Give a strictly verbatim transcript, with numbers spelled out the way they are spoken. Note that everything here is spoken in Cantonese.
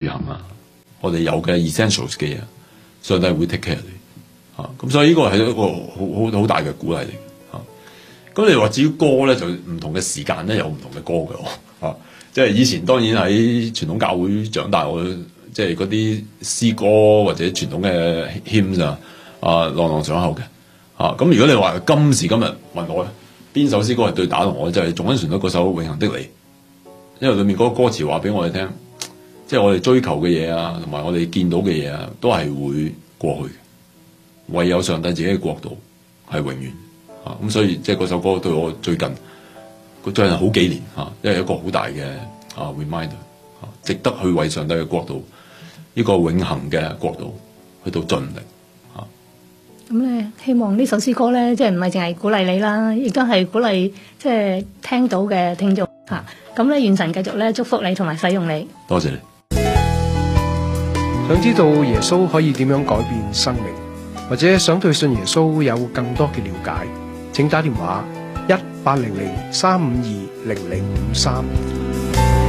行啊，我哋有嘅 essentials 嘅嘢，上帝會 take care 你嚇。咁、啊、所以呢個係一個好好好大嘅鼓勵嚟嘅嚇。咁、啊、你話至於歌咧，就唔同嘅時間咧有唔同嘅歌嘅嚇、啊。即係以前當然喺傳統教會長大，我即係嗰啲詩歌或者傳統嘅 hymns 啊，啊朗朗上口嘅嚇。咁、啊、如果你話今時今日問我咧，邊首詩歌係對打動我，就係總恩旋律嗰首《永恆的你》，因為裏面嗰個歌詞話俾我哋聽，即係我哋追求嘅嘢啊，同埋我哋見到嘅嘢啊，都係會過去，唯有上帝自己嘅國度係永遠啊！咁所以即係嗰首歌對我最近，佢最近好幾年嚇，因為一個好大嘅啊 reminder 啊，值得去為上帝嘅國度呢個永恆嘅國度去到盡力。 咁咧，希望呢首詩歌咧，即係唔係淨係鼓勵你啦，亦都係鼓勵即係聽到嘅聽眾嚇。咁咧，願神繼續咧祝福你同埋使用你。 多謝你。 想知道耶穌可以點樣改變生命，或者想對信耶穌有更多嘅了解，請打電話一八零零三五二零零五三。